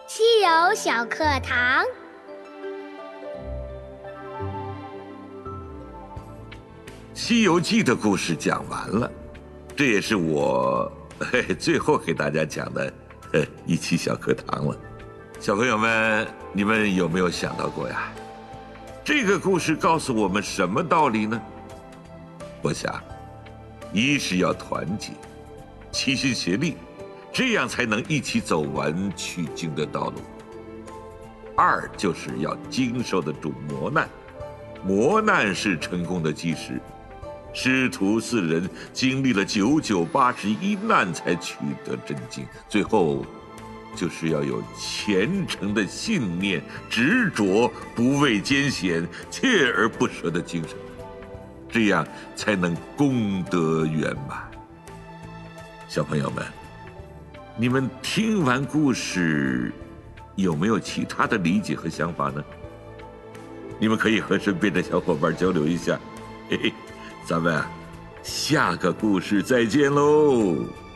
西游小课堂。 西游记的故事讲完了，这也是我最后给大家讲的一期小课堂了。小朋友们，你们有没有想到过呀？这个故事告诉我们什么道理呢？我想，一是要团结，齐心协力，这样才能一起走完取经的道路。二就是要经受得住磨难，磨难是成功的基石。师徒四人经历了9981难才取得真经，最后就是要有虔诚的信念、执着、不畏艰险、锲而不舍的精神，这样才能功德圆满。小朋友们，你们听完故事有没有其他的理解和想法呢？你们可以和身边的小伙伴交流一下。嘿嘿，咱们下个故事再见喽。